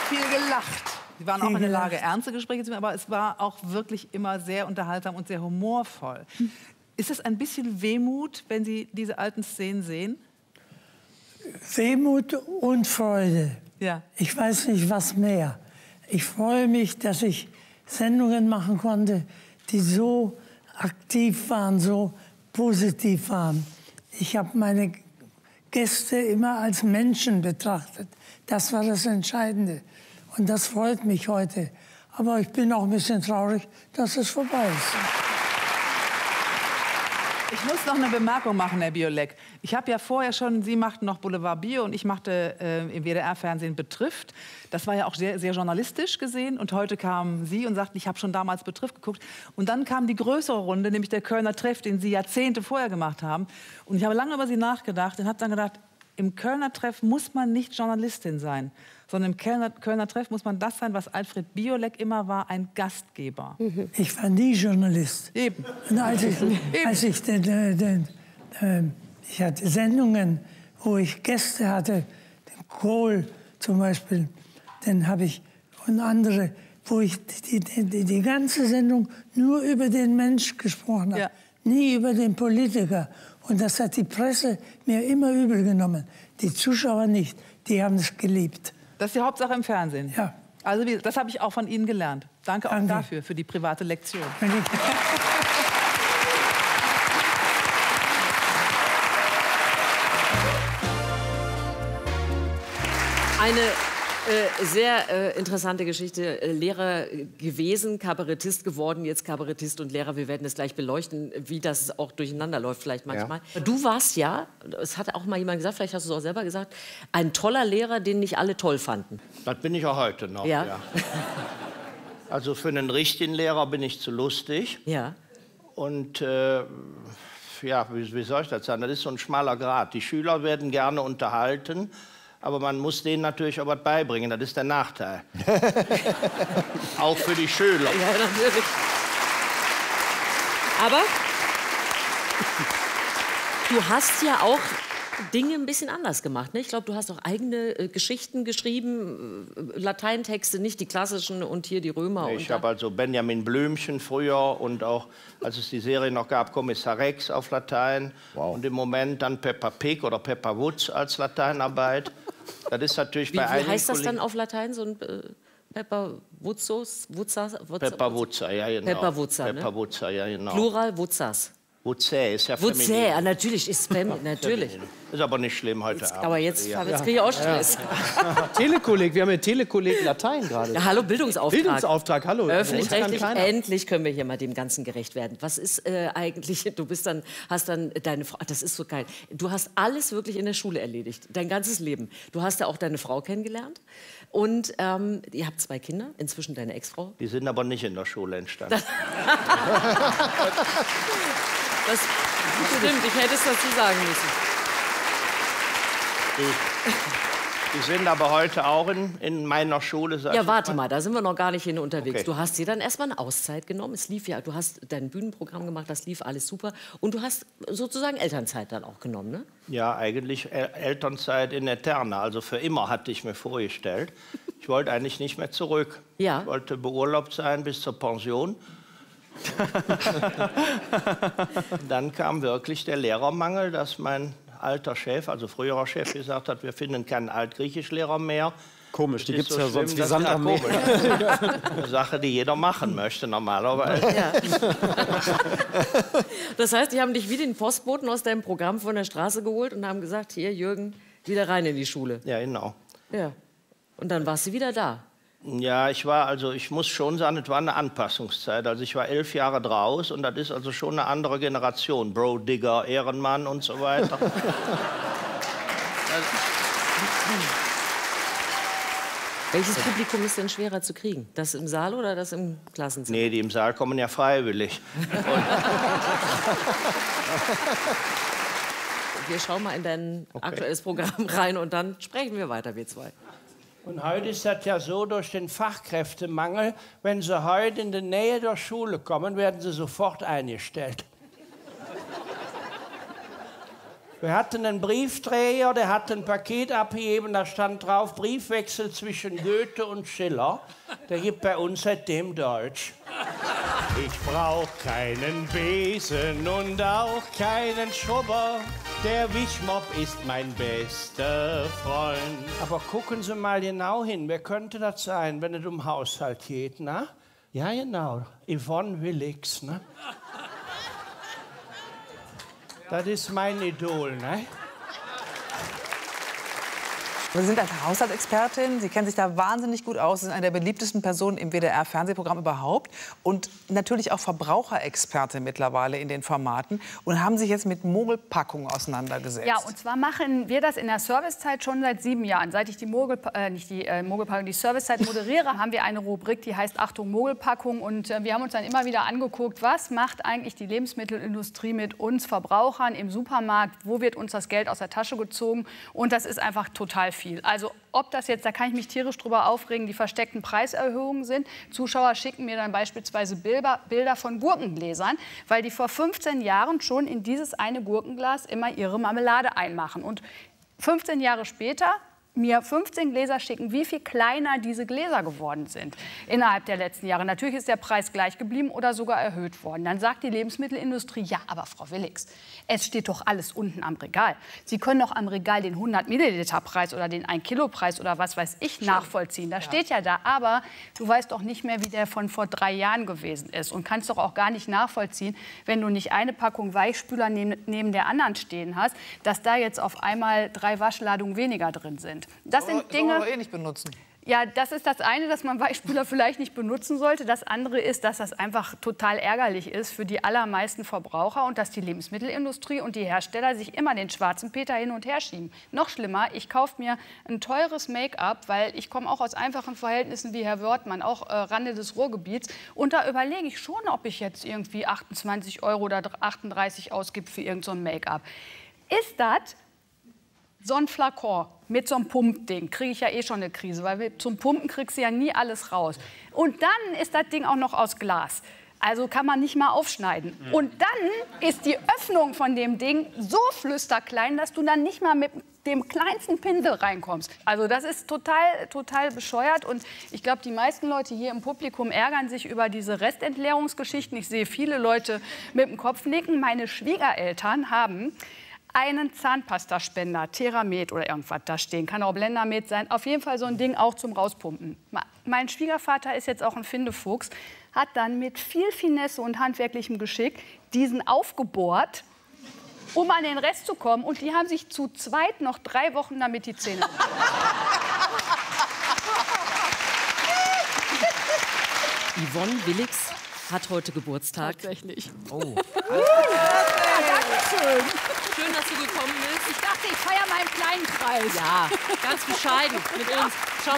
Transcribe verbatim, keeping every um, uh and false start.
viel gelacht. Sie waren auch in der Lage, ernste Gespräche zu führen, aber es war auch wirklich immer sehr unterhaltsam und sehr humorvoll. Ist es ein bisschen Wehmut, wenn Sie diese alten Szenen sehen? Wehmut und Freude. Ja. Ich weiß nicht, was mehr. Ich freue mich, dass ich Sendungen machen konnte, die so aktiv waren, so positiv waren. Ich habe meine Gäste immer als Menschen betrachtet. Das war das Entscheidende. Und das freut mich heute. Aber ich bin auch ein bisschen traurig, dass es vorbei ist. Ich muss noch eine Bemerkung machen, Herr Biolek. Ich habe ja vorher schon, Sie machten noch Boulevard Bio und ich machte äh, im W D R-Fernsehen Betrifft. Das war ja auch sehr, sehr journalistisch gesehen. Und heute kamen Sie und sagten, ich habe schon damals Betrifft geguckt. Und dann kam die größere Runde, nämlich der Kölner Treff, den Sie Jahrzehnte vorher gemacht haben. Und ich habe lange über Sie nachgedacht und habe dann gedacht, im Kölner Treff muss man nicht Journalistin sein, sondern im Kölner, Kölner Treff muss man das sein, was Alfred Biolek immer war, ein Gastgeber. Mhm. Ich war nie Journalist. Eben. Und als ich, Eben. als ich, den, den, den, ich hatte Sendungen, wo ich Gäste hatte, den Kohl zum Beispiel, den habe ich, und andere, wo ich die, die, die ganze Sendung nur über den Mensch gesprochen habe, ja. Nie über den Politiker. Und das hat die Presse mir immer übel genommen. Die Zuschauer nicht, die haben es geliebt. Das ist die Hauptsache im Fernsehen? Ja. Also das habe ich auch von Ihnen gelernt. Danke, Danke. auch dafür, für die private Lektion. Eine äh, sehr äh, interessante Geschichte. Äh, Lehrer gewesen, Kabarettist geworden, jetzt Kabarettist und Lehrer. Wir werden es gleich beleuchten, wie das auch durcheinander läuft vielleicht manchmal. Ja. Du warst ja, es hat auch mal jemand gesagt, vielleicht hast du es auch selber gesagt, ein toller Lehrer, den nicht alle toll fanden. Das bin ich auch heute noch, ja. ja. Also für einen richtigen Lehrer bin ich zu lustig. Ja. Und äh, ja, wie, wie soll ich das sagen? Das ist so ein schmaler Grat. Die Schüler werden gerne unterhalten. Aber man muss denen natürlich auch was beibringen, das ist der Nachteil. Auch für die Schüler. Ja, natürlich. Aber du hast ja auch Dinge ein bisschen anders gemacht, ne? Ich glaube, du hast auch eigene äh, Geschichten geschrieben, äh, Lateintexte, nicht die klassischen und hier die Römer. Ich habe also Benjamin Blümchen früher und auch, als es die Serie noch gab, Kommissar Rex auf Latein. Wow. Und im Moment dann Peppa Pig oder Peppa Woods als Lateinarbeit. Das ist natürlich wie, bei wie einigen heißt das Kollegen dann auf Latein, so ein äh, Peppa Wutzos? Wutzas? Wutz Peppa Wutzer, ja genau. Peppa Wutzer, Peppa ne? Wutzer, ja genau. Plural Wutzas. Wutzä ist ja Wutzä, feminin. ja, natürlich ist feminin, natürlich. Ist aber nicht schlimm heute Jetzt, Abend. aber jetzt, ja. jetzt kriege ich auch Stress. Ja. Telekolleg, wir haben ja Telekolleg Latein gerade. Ja, hallo, Bildungsauftrag. Bildungsauftrag, hallo. Öffentlich-rechtlich, endlich können wir hier mal dem Ganzen gerecht werden. Was ist äh, eigentlich, du bist dann, hast dann deine Frau, das ist so geil. Du hast alles wirklich in der Schule erledigt, dein ganzes Leben. Du hast ja auch deine Frau kennengelernt und ähm, ihr habt zwei Kinder, inzwischen deine Ex-Frau. Die sind aber nicht in der Schule entstanden. Das stimmt, ich hätte es dazu sagen müssen. Die, die sind aber heute auch in, in meiner Schule. Ja, warte mal, da sind wir noch gar nicht hin unterwegs. Okay. Du hast dir dann erstmal eine Auszeit genommen. Es lief ja, du hast dein Bühnenprogramm gemacht, das lief alles super. Und du hast sozusagen Elternzeit dann auch genommen, ne? Ja, eigentlich El Elternzeit in Eterna. Also für immer hatte ich mir vorgestellt. Ich wollte eigentlich nicht mehr zurück. Ja. Ich wollte beurlaubt sein bis zur Pension. Dann kam wirklich der Lehrermangel, dass mein alter Chef, also früherer Chef, gesagt hat, wir finden keinen Altgriechischlehrer mehr. Komisch, die gibt es so ja schlimm, sonst wie Sand am Meer. Eine Sache, die jeder machen möchte normalerweise. Ja. Das heißt, die haben dich wie den Postboten aus deinem Programm von der Straße geholt und haben gesagt, hier Jürgen, wieder rein in die Schule. Ja, genau. Ja. Und dann warst du wieder da. Ja, ich war, also ich muss schon sagen, es war eine Anpassungszeit. Also ich war elf Jahre draus und das ist also schon eine andere Generation. Bro, Digger, Ehrenmann und so weiter. Welches Publikum ist denn schwerer zu kriegen? Das im Saal oder das im Klassenzimmer? Nee, die im Saal kommen ja freiwillig. Wir schauen mal in dein okay. aktuelles Programm rein und dann sprechen wir weiter, wir zwei. Und heute ist das ja so, durch den Fachkräftemangel, wenn Sie heute in die Nähe der Schule kommen, werden Sie sofort eingestellt. Wir hatten einen Briefträger, der hat ein Paket abgegeben, da stand drauf Briefwechsel zwischen Goethe und Schiller. Der gibt bei uns seitdem Deutsch. Ich brauch keinen Besen und auch keinen Schrubber. Der Wischmopp ist mein bester Freund. Aber gucken Sie mal genau hin, wer könnte das sein, wenn es um Haushalt geht, na? Ja, genau, Yvonne Willigs, ne? Das ist mein Idol, ne? Sie sind als Haushaltsexpertin, Sie kennen sich da wahnsinnig gut aus. Sie sind eine der beliebtesten Personen im W D R-Fernsehprogramm überhaupt und natürlich auch Verbraucherexpertin mittlerweile in den Formaten und haben sich jetzt mit Mogelpackungen auseinandergesetzt. Ja, und zwar machen wir das in der Servicezeit schon seit sieben Jahren. Seit ich die, Mogel, äh, nicht die äh, Mogelpackung, die Servicezeit moderiere, haben wir eine Rubrik, die heißt Achtung Mogelpackung. Und äh, wir haben uns dann immer wieder angeguckt, was macht eigentlich die Lebensmittelindustrie mit uns Verbrauchern im Supermarkt? Wo wird uns das Geld aus der Tasche gezogen? Und das ist einfach total viel. Also ob das jetzt, da kann ich mich tierisch drüber aufregen, die versteckten Preiserhöhungen sind. Zuschauer schicken mir dann beispielsweise Bilder, Bilder von Gurkengläsern, weil die vor fünfzehn Jahren schon in dieses eine Gurkenglas immer ihre Marmelade einmachen. Und fünfzehn Jahre später mir fünfzehn Gläser schicken, wie viel kleiner diese Gläser geworden sind innerhalb der letzten Jahre. Natürlich ist der Preis gleich geblieben oder sogar erhöht worden. Dann sagt die Lebensmittelindustrie, ja, aber Frau Willigs, es steht doch alles unten am Regal. Sie können doch am Regal den hundert Milliliter Preis oder den ein Kilo Preis oder was weiß ich nachvollziehen. Das steht ja da, aber du weißt doch nicht mehr, wie der von vor drei Jahren gewesen ist und kannst doch auch gar nicht nachvollziehen, wenn du nicht eine Packung Weichspüler neben, neben der anderen stehen hast, dass da jetzt auf einmal drei Waschladungen weniger drin sind. Das sind Dinge, das wollen wir eh nicht benutzen. Ja, das ist das eine, dass man Weichspüler vielleicht nicht benutzen sollte. Das andere ist, dass das einfach total ärgerlich ist für die allermeisten Verbraucher und dass die Lebensmittelindustrie und die Hersteller sich immer den schwarzen Peter hin und her schieben. Noch schlimmer, ich kaufe mir ein teures Make-up, weil ich komme auch aus einfachen Verhältnissen wie Herr Wörthmann, auch äh, Rande des Ruhrgebiets. Und da überlege ich schon, ob ich jetzt irgendwie achtundzwanzig Euro oder achtunddreißig ausgebe für irgend so ein Make-up. Ist das so ein Flakon mit so einem Pumpding, kriege ich ja eh schon eine Krise, weil zum Pumpen kriegst du ja nie alles raus. Und dann ist das Ding auch noch aus Glas. Also kann man nicht mal aufschneiden. Und dann ist die Öffnung von dem Ding so flüsterklein, dass du dann nicht mal mit dem kleinsten Pinsel reinkommst. Also das ist total, total bescheuert. Und ich glaube, die meisten Leute hier im Publikum ärgern sich über diese Restentleerungsgeschichten. Ich sehe viele Leute mit dem Kopf nicken. Meine Schwiegereltern haben einen Zahnpastaspender, Theramed oder irgendwas da stehen. Kann auch Blendermed sein. Auf jeden Fall so ein Ding auch zum Rauspumpen. Mein Schwiegervater ist jetzt auch ein Findefuchs, hat dann mit viel Finesse und handwerklichem Geschick diesen aufgebohrt, um an den Rest zu kommen. Und die haben sich zu zweit noch drei Wochen damit die Zähne Yvonne Willigs hat heute Geburtstag. Tatsächlich. Oh. Dankeschön. Schön, dass du gekommen bist. Ich dachte, ich feiere meinen kleinen Kreis. Ja, ganz bescheiden mit uns. Schau